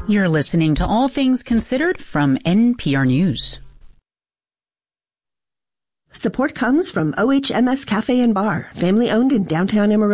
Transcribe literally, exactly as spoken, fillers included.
You're listening to All Things Considered from N P R News. Support comes from O H M S Cafe and Bar, family owned in downtown Amarillo.